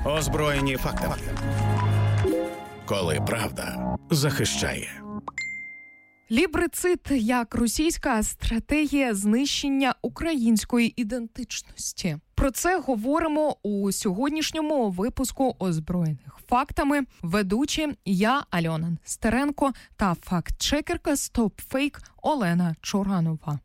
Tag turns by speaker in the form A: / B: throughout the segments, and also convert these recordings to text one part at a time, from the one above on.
A: Озброєні фактами. Коли правда захищає.
B: Лібрицид як російська стратегія знищення української ідентичності. Про це говоримо у сьогоднішньому випуску «Озброєних фактами». Ведучі я, Альона Стеренко, та факт-чекерка StopFake Олена Чуранова.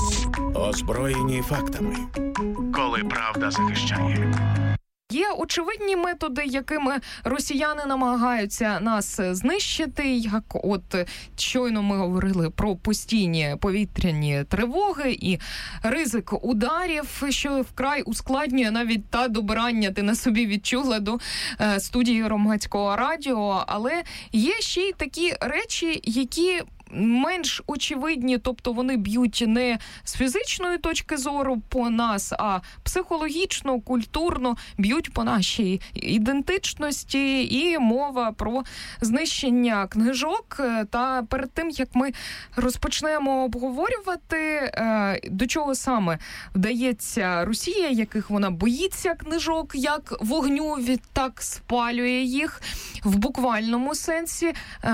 A: Озброєні фактами. Коли правда захищає.
B: Є очевидні методи, якими росіяни намагаються нас знищити, як от щойно ми говорили про постійні повітряні тривоги і ризик ударів, що вкрай ускладнює навіть та добирання, ти на собі відчула, до студії громадського радіо. Але є ще й такі речі, які менш очевидні, тобто вони б'ють не з фізичної точки зору по нас, а психологічно, культурно б'ють по нашій ідентичності, і мова про знищення книжок. Та перед тим, як ми розпочнемо обговорювати, до чого саме вдається Росія, яких вона боїться книжок, як вогню, відтак спалює їх в буквальному сенсі,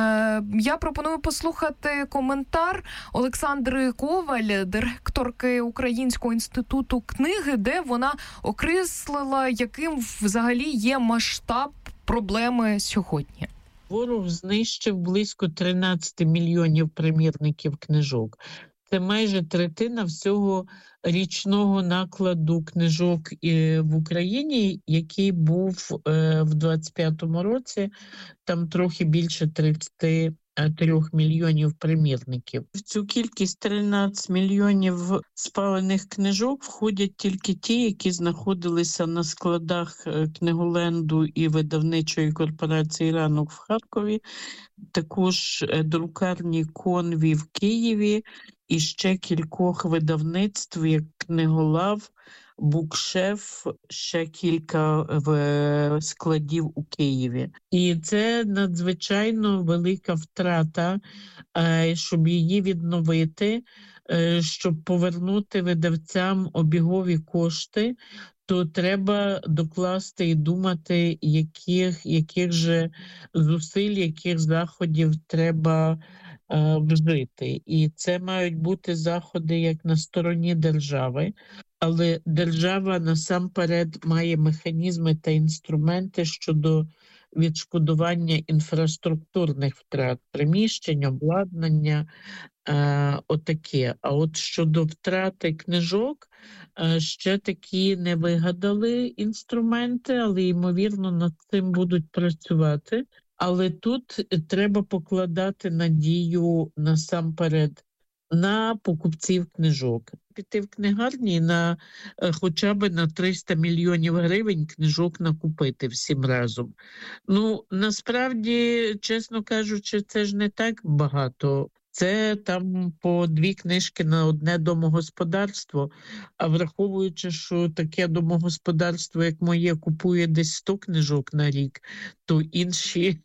B: я пропоную послухати коментар Олександри Коваль, директорки Українського інституту книги, де вона окреслила, яким взагалі є масштаб проблеми сьогодні.
C: Ворог знищив близько 13 мільйонів примірників книжок. Це майже третина всього річного накладу книжок в Україні, який був в 25-му році, там трохи більше 33 мільйонів примірників. В цю кількість 13 мільйонів спалених книжок входять тільки ті, які знаходилися на складах книголенду і видавничої корпорації «Ранок» в Харкові, також друкарні «Конві» в Києві і ще кількох видавництв, як «Книголав», «Букшеф», ще кілька складів у Києві. І це надзвичайно велика втрата, щоб її відновити, щоб повернути видавцям обігові кошти, то треба докласти і думати, яких же зусиль, яких заходів треба вжити. І це мають бути заходи як на стороні держави, але держава насамперед має механізми та інструменти щодо відшкодування інфраструктурних втрат, приміщень, обладнання, отаке. А от щодо втрати книжок, ще такі не вигадали інструменти, але, ймовірно, над цим будуть працювати. Але тут треба покладати надію насамперед на покупців книжок. Піти в книгарні на хоча б на 300 мільйонів гривень книжок накупити всім разом. Ну, насправді, чесно кажучи, це ж не так багато. Це там по 2 книжки на одне домогосподарство, а враховуючи, що таке домогосподарство, як моє, купує десь 100 книжок на рік, то інші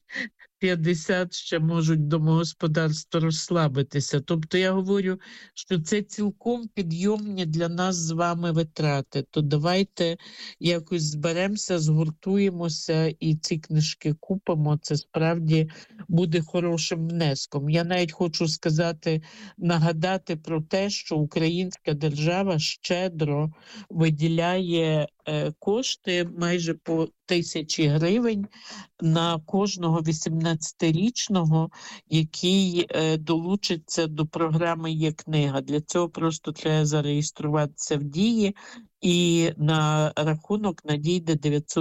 C: 50 ще можуть домогосподарство розслабитися. Тобто я говорю, що це цілком підйомні для нас з вами витрати. То давайте якось зберемося, згуртуємося і ці книжки купимо. Це справді буде хорошим внеском. Я навіть хочу сказати, нагадати про те, що українська держава щедро виділяє кошти майже по 1000 гривень на кожного 18-річного, який долучиться до програми «Є книга». Для цього просто треба зареєструватися в Дії, і на рахунок надійде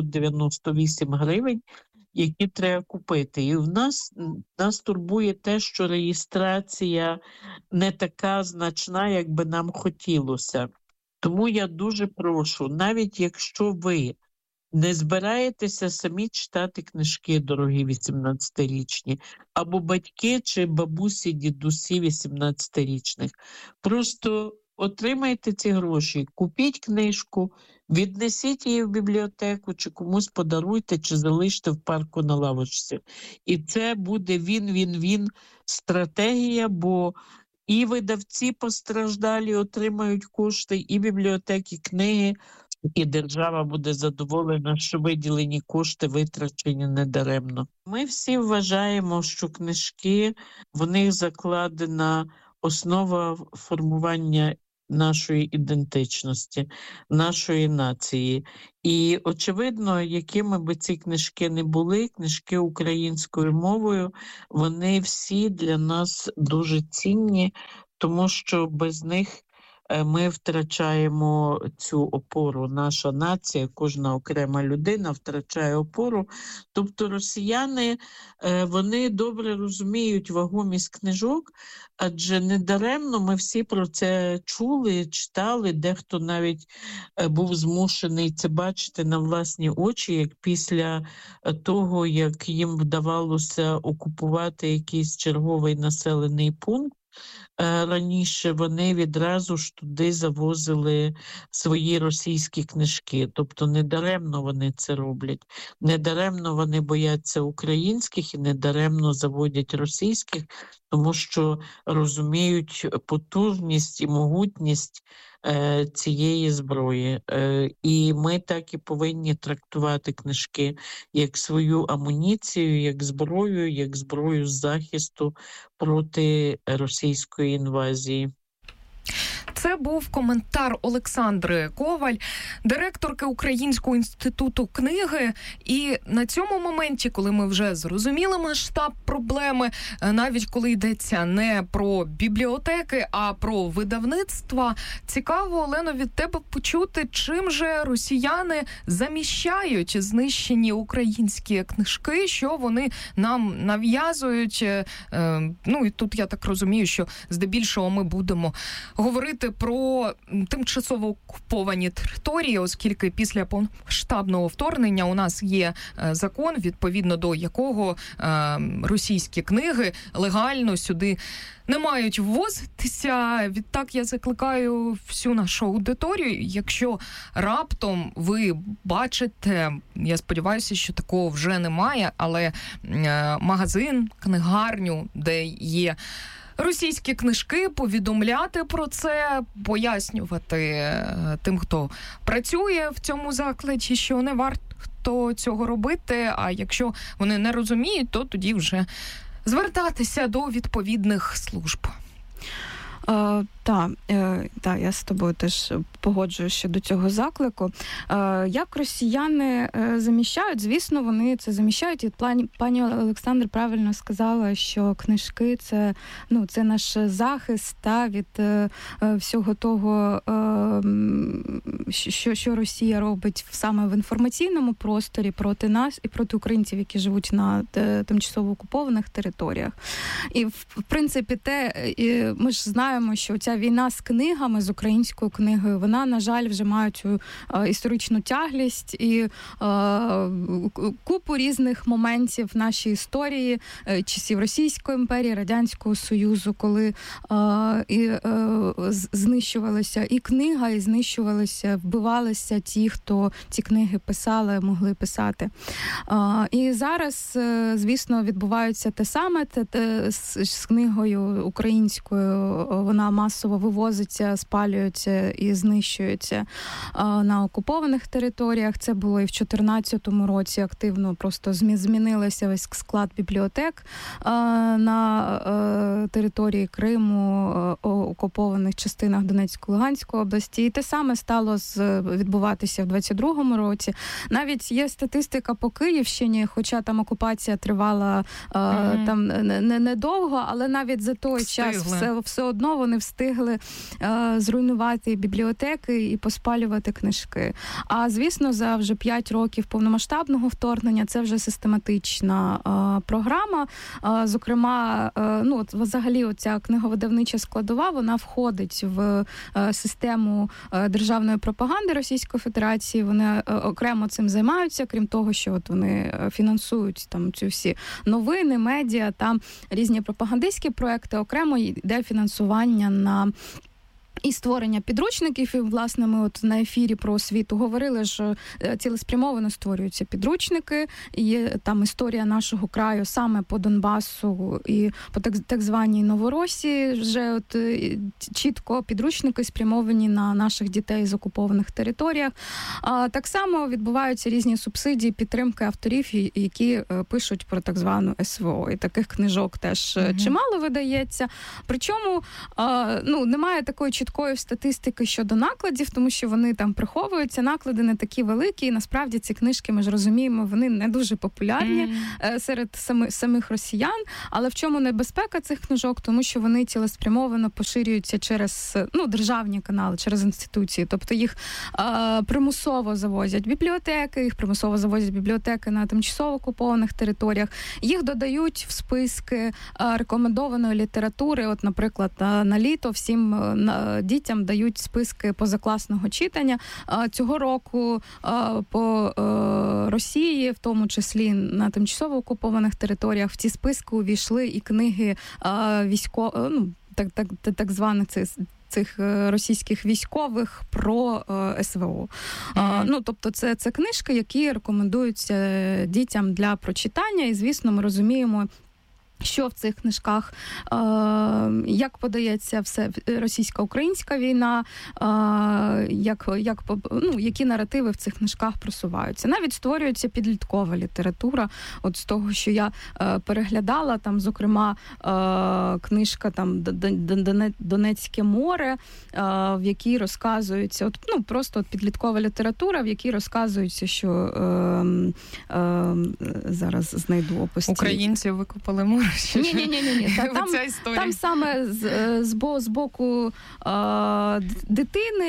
C: 998 гривень, які треба купити. І нас турбує те, що реєстрація не така значна, як би нам хотілося. Тому я дуже прошу, навіть якщо ви не збираєтеся самі читати книжки, дорогі 18-річні, або батьки чи бабусі, дідусі 18-річних, просто отримайте ці гроші, купіть книжку, віднесіть її в бібліотеку, чи комусь подаруйте, чи залиште в парку на лавочці. І це буде він-він-він стратегія, бо і видавці постраждалі отримають кошти, і бібліотеки, книги і держава буде задоволена, що виділені кошти витрачені недаремно. Ми всі вважаємо, що книжки, в них закладена основа формування нашої ідентичності, нашої нації. І, очевидно, якими би ці книжки не були, книжки українською мовою, вони всі для нас дуже цінні, тому що без них ми втрачаємо цю опору. Наша нація, кожна окрема людина втрачає опору. Тобто росіяни, вони добре розуміють вагомість книжок, адже недаремно ми всі про це чули, читали, дехто навіть був змушений це бачити на власні очі, як після того, як їм вдавалося окупувати якийсь черговий населений пункт, раніше вони відразу ж туди завозили свої російські книжки. Тобто недаремно вони це роблять. Недаремно вони бояться українських і недаремно заводять російських, тому що розуміють потужність і могутність цієї зброї. І ми так і повинні трактувати книжки як свою амуніцію, як зброю захисту проти російської інвазії.
B: Це був коментар Олександри Коваль, директорки Українського інституту книги. І на цьому моменті, коли ми вже зрозуміли масштаб проблеми, навіть коли йдеться не про бібліотеки, а про видавництва, цікаво, Олено, від тебе почути, чим же росіяни заміщають знищені українські книжки, що вони нам нав'язують. Ну і тут я так розумію, що здебільшого ми будемо говорити про тимчасово окуповані території, оскільки після повномасштабного вторгнення у нас є закон, відповідно до якого російські книги легально сюди не мають ввозитися. Відтак я закликаю всю нашу аудиторію, якщо раптом ви бачите, я сподіваюся, що такого вже немає, але магазин, книгарню, де є російські книжки, повідомляти про це, пояснювати тим, хто працює в цьому закладі, що не варто цього робити, а якщо вони не розуміють, то тоді вже звертатися до відповідних служб.
D: Так, я з тобою теж погоджуюсь щодо цього заклику. Як росіяни заміщають? Звісно, вони це заміщають. І пані Олександра правильно сказала, що книжки – це наш захист від всього того, що Росія робить саме в інформаційному просторі проти нас і проти українців, які живуть на тимчасово окупованих територіях. І, в принципі, ми ж знаємо, що ця війна з книгами, з українською книгою, вона, на жаль, вже має цю історичну тяглість і купу різних моментів в нашій історії, часів Російської імперії, Радянського Союзу, коли знищувалася і книга, і знищувалися, вбивалися ті, хто ці книги писали, могли писати. І зараз, звісно, відбувається те саме, з книгою українською, вона масово вивозиться, спалюється і знищується на окупованих територіях. Це було і в 2014 році активно, просто змінилося весь склад бібліотек на території Криму, окупованих частинах Донецької, Луганської області. І те саме стало відбуватися в 2022 році. Навіть є статистика по Київщині, хоча там окупація тривала там недовго, але навіть за той час все одно вони встигли зруйнувати бібліотеки і поспалювати книжки. А, звісно, за вже 5 років повномасштабного вторгнення це вже систематична програма. Зокрема, взагалі оця книговидавнича складова, вона входить в систему державної пропаганди Російської Федерації. Вони окремо цим займаються, крім того, що вони фінансують там ці всі новини, медіа, там різні пропагандистські проекти, окремо йде фінансування на і створення підручників, і, власне, ми от на ефірі про освіту говорили, що цілеспрямовано створюються підручники, є там історія нашого краю саме по Донбасу і по так званій Новоросії, вже от чітко підручники спрямовані на наших дітей з окупованих територіях. Так само відбуваються різні субсидії, підтримки авторів, які пишуть про так звану СВО. І таких книжок теж чимало видається. Причому, немає такої чіткої статистики щодо накладів, тому що вони там приховуються, наклади не такі великі, і насправді ці книжки, ми ж розуміємо, вони не дуже популярні серед самих росіян, але в чому небезпека цих книжок? Тому що вони цілеспрямовано поширюються через державні канали, через інституції, тобто їх примусово завозять бібліотеки, їх примусово завозять бібліотеки на тимчасово окупованих територіях, їх додають в списки рекомендованої літератури, от, наприклад, на літо всім дітям дають списки позакласного читання. Цього року по Росії, в тому числі на тимчасово окупованих територіях, в ці списки увійшли і книги так званих цих російських військових про СВО. Тобто це книжки, які рекомендуються дітям для прочитання, і, звісно, ми розуміємо, що в цих книжках, як подається все російсько-українська війна, які наративи в цих книжках просуваються. Навіть створюється підліткова література. От з того, що я переглядала, там, зокрема, книжка там «Донецьке море», в якій розказується, просто підліткова література, в якій розказується, що зараз знайду опис.
B: Українці викопали море.
D: Ні. Там саме з боку дитини,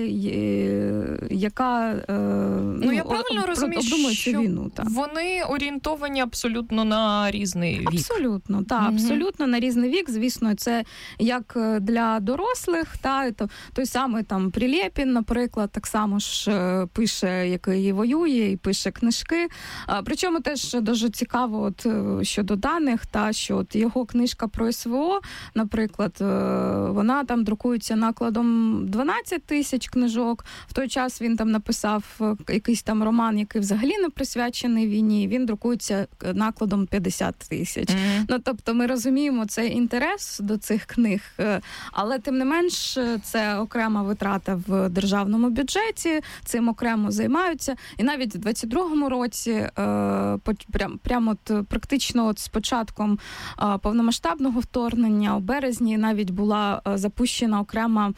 D: яка
B: я правильно розумію, що війну, вони орієнтовані абсолютно на різний вік.
D: Абсолютно, так, абсолютно на різний вік. Звісно, це як для дорослих, той самий там Прилєпін, наприклад, так само ж пише, який воює, і пише книжки. Причому теж дуже цікаво от щодо даних, що от його книжка про СВО, наприклад, вона там друкується накладом 12 тисяч книжок. В той час він там написав якийсь там роман, який взагалі не присвячений війні, він друкується накладом 50 тисяч. Тобто ми розуміємо цей інтерес до цих книг, але тим не менш це окрема витрата в державному бюджеті, цим окремо займаються. І навіть в 22-му році прямо практично от з початком повномасштабного вторгнення у березні навіть була запущена окрема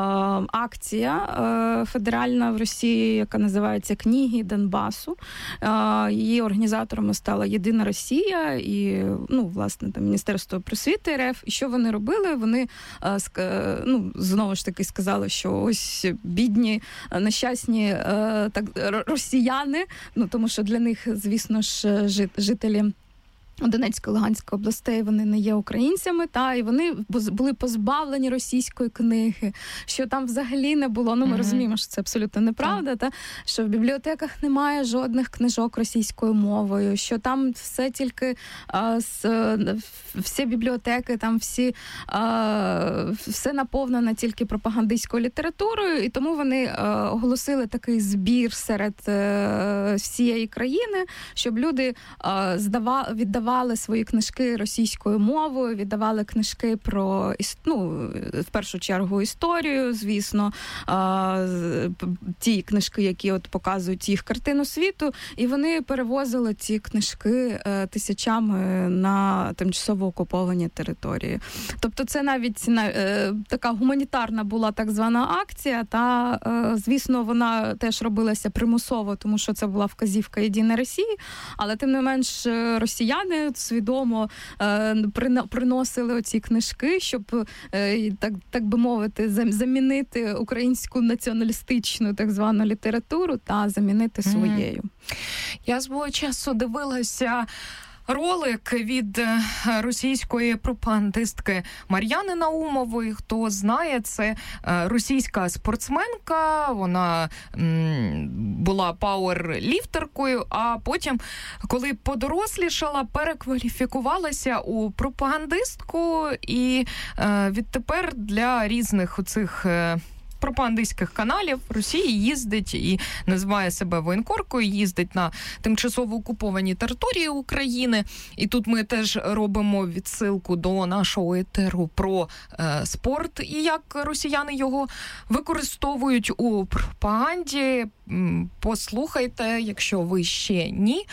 D: акція федеральна в Росії, яка називається «Книги Донбасу». Її організаторами стала «Єдина Росія» і, власне, там Міністерство просвіти РФ. І що вони робили? Вони, знову ж таки сказали, що ось бідні, нещасні росіяни, тому що для них, звісно ж, жителі Донецької, Луганської областей, вони не є українцями, і вони були позбавлені російської книги, що там взагалі не було. ми розуміємо, що це абсолютно неправда, що в бібліотеках немає жодних книжок російською мовою, що там все тільки всі бібліотеки, там все наповнено тільки пропагандистською літературою, і тому вони оголосили такий збір серед всієї країни, щоб люди віддавали свої книжки російською мовою, віддавали книжки про, в першу чергу, історію, звісно, ті книжки, які от показують їх картину світу, і вони перевозили ці книжки тисячами на тимчасово окуповані території. Тобто це навіть така гуманітарна була так звана акція, звісно, вона теж робилася примусово, тому що це була вказівка «Єдиної Росії», але тим не менш росіяни свідомо приносили оці книжки, щоб, так би мовити, замінити українську націоналістичну так звану літературу та замінити своєю.
B: Я свого часу дивилася ролик від російської пропагандистки Мар'яни Наумової. Хто знає, це російська спортсменка, вона була пауерліфтеркою, а потім, коли подорослішала, перекваліфікувалася у пропагандистку і відтепер для різних оцих пропагандистських каналів Росії їздить і називає себе воєнкоркою, їздить на тимчасово окуповані території України. І тут ми теж робимо відсилку до нашого етеру про спорт і як росіяни його використовують у пропаганді. Послухайте, якщо ви ще ні.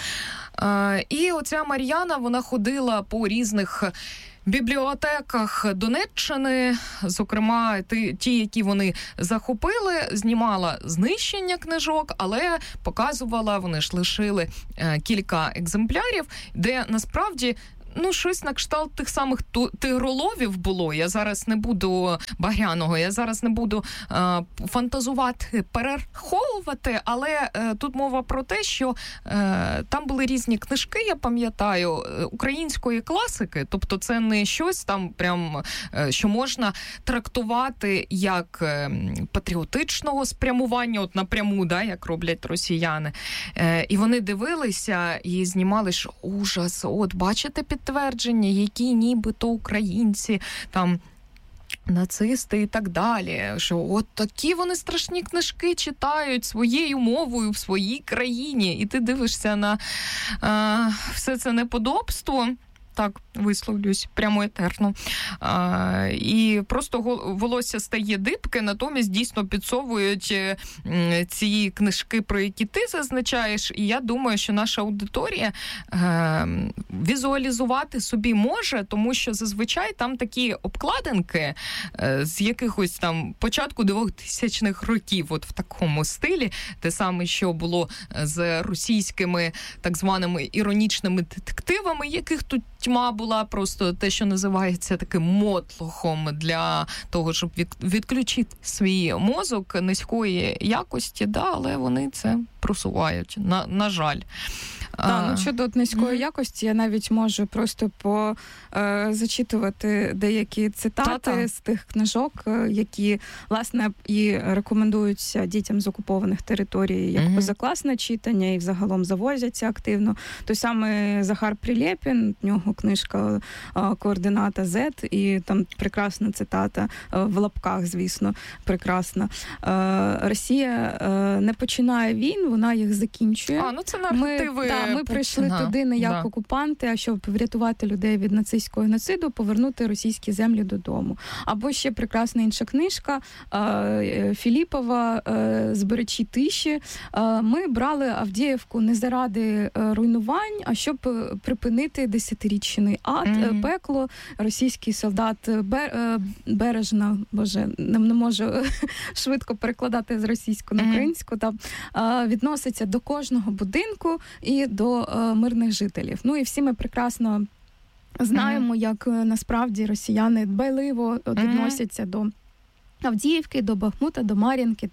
B: І оця Мар'яна, вона ходила по різних бібліотеках Донеччини, зокрема ті, які вони захопили, знімала знищення книжок, але показувала, вони ж лишили кілька екземплярів, де насправді щось на кшталт тих самих тигроловів було. Я зараз не буду Багряного, я зараз не буду фантазувати, перераховувати, але тут мова про те, що там були різні книжки, я пам'ятаю, української класики, тобто це не щось там прям, що можна трактувати як патріотичного спрямування, от напряму, да, як роблять росіяни. І вони дивилися і знімали, що ужас, от бачите підтвердження, які нібито українці, там, нацисти і так далі, що от такі вони страшні книжки читають своєю мовою в своїй країні, і ти дивишся на все це неподобство, так висловлюсь прямо етерно, і просто волосся стає дибки, натомість дійсно підсовують ці книжки, про які ти зазначаєш, і я думаю, що наша аудиторія візуалізувати собі може, тому що зазвичай там такі обкладинки з якихось там початку 2000-х років, от в такому стилі, те саме, що було з російськими так званими іронічними детективами, яких тут тьма була, просто те, що називається таким мотлохом для того, щоб відключити свій мозок низької якості, да, але вони це просувають, на жаль.
D: Щодо низької якості, я навіть можу просто зачитувати деякі цитати з тих книжок, які, власне, і рекомендуються дітям з окупованих територій як позакласне читання, і взагалом завозяться активно. Той самий Захар Прилєпін, в нього книжка «Координата Z», і там прекрасна цитата, в лапках, звісно, прекрасна. Росія не починає війн, вона їх закінчує.
B: Це наративи.
D: Ми прийшли туди не як окупанти, а щоб врятувати людей від нацистського геноциду, повернути російські землі додому. Або ще прекрасна інша книжка Філіпова «Зберечі тиші». Ми брали Авдіївку не заради руйнувань, а щоб припинити десятирічний ад, пекло. Російський солдат Бережна, не можу швидко перекладати з російської на українську, там відноситься до кожного будинку і до мирних жителів. І всі ми прекрасно знаємо, як насправді росіяни дбайливо відносяться до Авдіївки, до Бахмута, до Мар'їнки,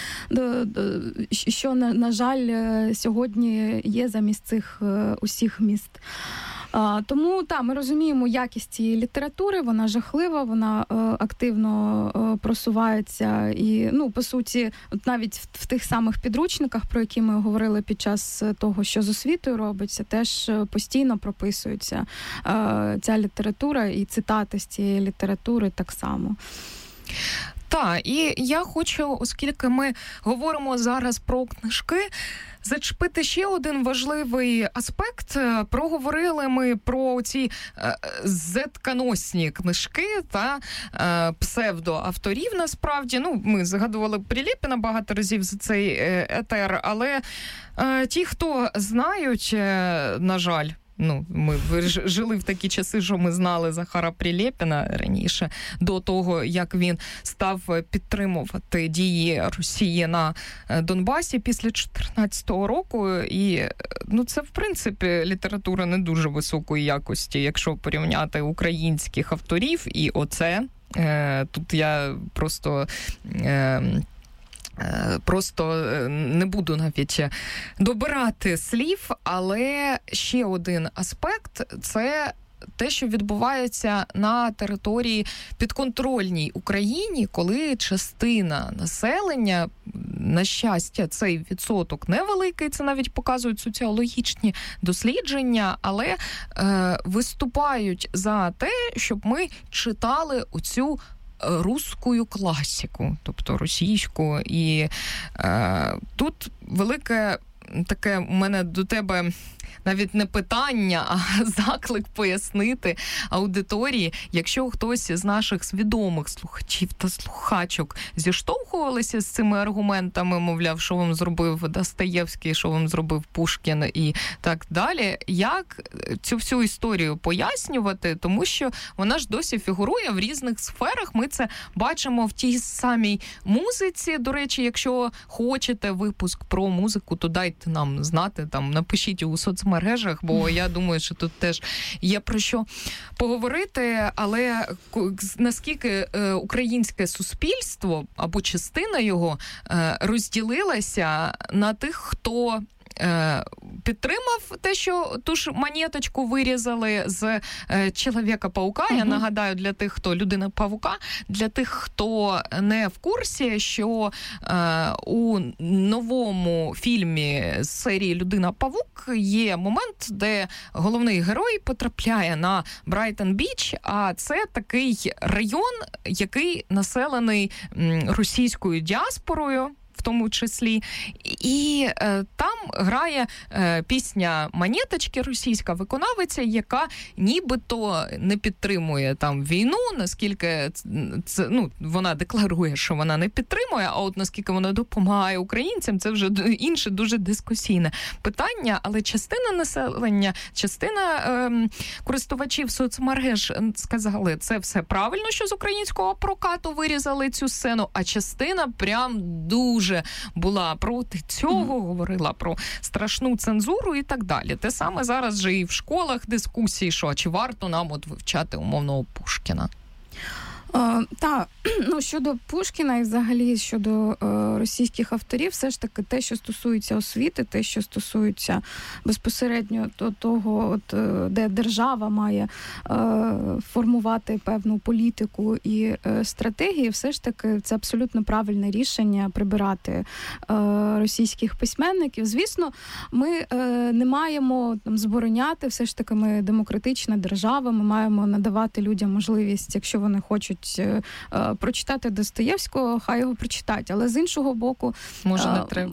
D: що, на жаль, сьогодні є замість цих усіх міст. Тому, ми розуміємо якість цієї літератури, вона жахлива, вона активно просувається і, по суті, навіть в тих самих підручниках, про які ми говорили під час того, що з освітою робиться, теж постійно прописується ця література і цитати з цієї літератури так само.
B: Так, і я хочу, оскільки ми говоримо зараз про книжки, зачепити ще один важливий аспект. Проговорили ми про ці зетконосні книжки та псевдоавторів, насправді. Ми згадували Прилєпіна багато разів за цей етер, але ті, хто знають, на жаль, ми жили в такі часи, що ми знали Захара Прилєпіна раніше, до того, як він став підтримувати дії Росії на Донбасі після 2014 року. І, це, в принципі, література не дуже високої якості, якщо порівняти українських авторів. І оце, тут я просто Просто не буду навіть добирати слів, але ще один аспект – це те, що відбувається на території підконтрольній Україні, коли частина населення, на щастя, цей відсоток невеликий, це навіть показують соціологічні дослідження, але виступають за те, щоб ми читали оцю русскую класику, тобто російську. І тут велике таке у мене до тебе навіть не питання, а заклик пояснити аудиторії, якщо хтось з наших свідомих слухачів та слухачок зіштовхувалися з цими аргументами, мовляв, що вам зробив Достоєвський, що вам зробив Пушкін і так далі, як цю всю історію пояснювати, тому що вона ж досі фігурує в різних сферах, ми це бачимо в тій самій музиці. До речі, якщо хочете випуск про музику, то дайте нам знати, там, напишіть у соцмережах, бо я думаю, що тут теж є про що поговорити, але наскільки українське суспільство або частина його розділилася на тих, хто підтримав те, що ту ж монеточку вирізали з Чоловіка-паука. Я нагадаю, для тих, хто Людина-павука, для тих, хто не в курсі, що у новому фільмі з серії Людина-павук є момент, де головний герой потрапляє на Брайтон-Біч, а це такий район, який населений російською діаспорою, в тому числі. І там грає пісня «Монеточки», російська виконавиця, яка нібито не підтримує там війну, наскільки це, ну, вона декларує, що вона не підтримує, а от наскільки вона допомагає українцям, це вже інше дуже дискусійне питання, але частина населення, частина користувачів соцмереж сказали, це все правильно, що з українського прокату вирізали цю сцену, а частина прям дуже була проти цього, говорила про страшну цензуру і так далі. Те саме зараз же і в школах дискусії, що чи варто нам от вивчати умовного Пушкіна.
D: Так, ну щодо Пушкіна і взагалі щодо російських авторів, все ж таки те, що стосується освіти, те, що стосується безпосередньо того, от, де держава має формувати певну політику і стратегії, все ж таки це абсолютно правильне рішення прибирати російських письменників. Звісно, ми не маємо там збороняти, все ж таки ми демократична держава, ми маємо надавати людям можливість, якщо вони хочуть прочитати Достоєвського, хай його прочитають. Але з іншого боку...
B: Може, не треба.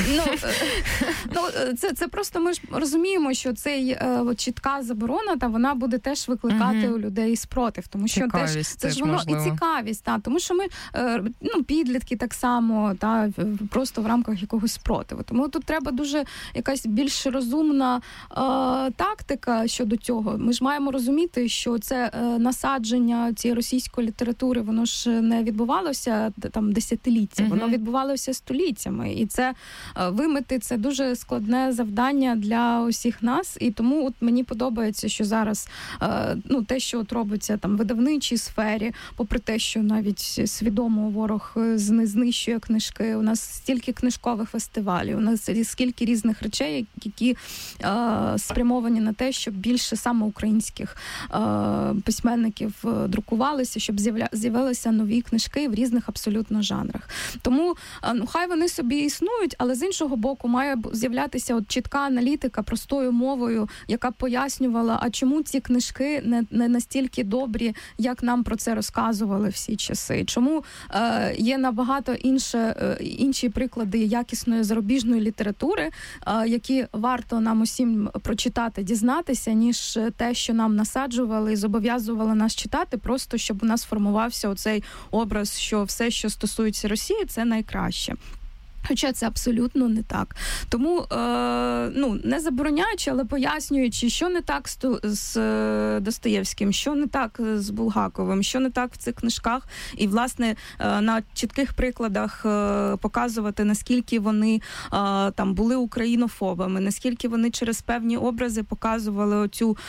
D: Це просто ми ж розуміємо, що цей чітка заборона, та вона буде теж викликати у людей спротив. Тому що це ж воно можливо. І цікавість. Тому що ми, підлітки так само, просто в рамках якогось спротиву. Тому тут треба дуже якась більш розумна тактика щодо цього. Ми ж маємо розуміти, що це насадження цієї російської літератури, воно ж не відбувалося там десятиліття, воно відбувалося століттями. І це вимити, це дуже складне завдання для усіх нас. І тому от мені подобається, що зараз те, що от робиться там в видавничій сфері, попри те, що навіть свідомо ворог знищує книжки, у нас стільки книжкових фестивалів, у нас скільки різних речей, які спрямовані на те, щоб більше саме українських письменників друкувалися, щоб з'явилися нові книжки в різних абсолютно жанрах. Тому хай вони собі існують, але з іншого боку має з'являтися от чітка аналітика простою мовою, яка б пояснювала, а чому ці книжки не настільки добрі, як нам про це розказували всі часи. Чому є набагато інші приклади якісної зарубіжної літератури, які варто нам усім прочитати, дізнатися, ніж те, що нам насаджували і зобов'язували нас читати, просто щоб у нас формувався оцей образ, що все, що стосується Росії, це найкраще. Хоча це абсолютно не так. Тому, не забороняючи, але пояснюючи, що не так з Достоєвським, що не так з Булгаковим, що не так в цих книжках. І, власне, на чітких прикладах показувати, наскільки вони там були українофобами, наскільки вони через певні образи показували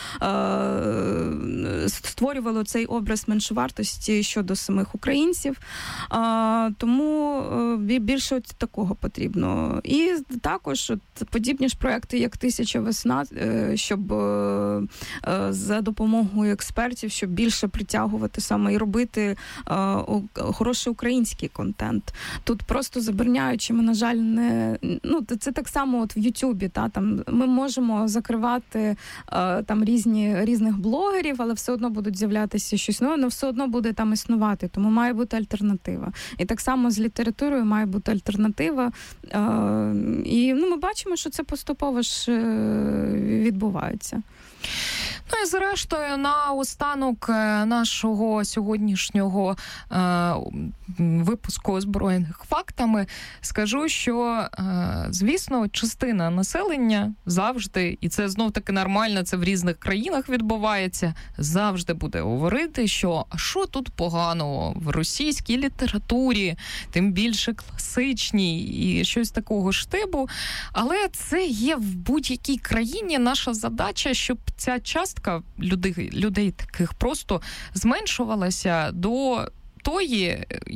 D: створювали цей образ меншовартості щодо самих українців. Тому більше такого потрібно. І також подібні ж проекти, як «1000 весна», щоб за допомогою експертів, щоб більше притягувати саме і робити хороший український контент. Тут просто забороняючи, ми, на жаль, не... це так само от в Ютубі, там ми можемо закривати там різних блогерів, але все одно будуть з'являтися щось нове, але все одно буде там існувати, тому має бути альтернатива. І так само з літературою має бути альтернатива. І ми бачимо, що це поступово ж відбувається.
B: Ну і зрештою, на останок нашого сьогоднішнього випуску «Озброєних фактами» скажу, що, звісно, частина населення завжди, і це знов-таки нормально, це в різних країнах відбувається, завжди буде говорити, що що тут поганого в російській літературі, тим більше класичній і щось такого штибу. Але це є в будь-якій країні наша задача, щоб ця частка людей таких просто зменшувалася до тої,